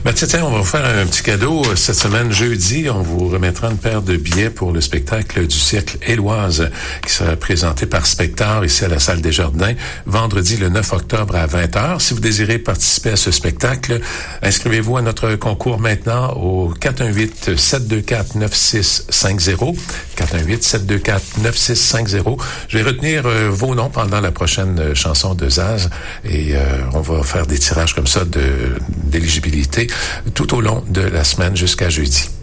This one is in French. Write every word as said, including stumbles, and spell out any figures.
Ben, tiens, tiens, on va vous faire un petit cadeau. Cette semaine, jeudi, on vous remettra une paire de billets pour le spectacle du siècle Éloise qui sera présenté par Spectar ici à la Salle des Jardins, vendredi le neuf octobre à vingt heures. Si vous désirez participer à ce spectacle, inscrivez-vous à notre concours maintenant au quatre un huit, sept deux quatre, neuf six cinq zéro. quatre un huit, sept deux quatre, neuf six cinq zéro. Je vais retenir euh, vos noms pendant la prochaine euh, chanson de Zaz et euh, on va faire des tirages comme ça de d'éligibilité tout au long de la semaine jusqu'à jeudi.